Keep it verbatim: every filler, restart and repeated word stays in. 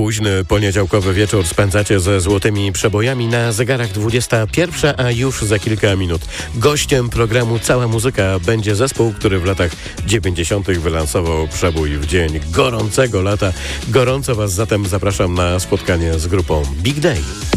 Późny poniedziałkowy wieczór spędzacie ze złotymi przebojami. Na zegarach dwudziesta pierwsza, a już za kilka minut gościem programu Cała Muzyka będzie zespół, który w latach dziewięćdziesiątych wylansował przebój w dzień gorącego lata. Gorąco Was zatem zapraszam na spotkanie z grupą Big Day.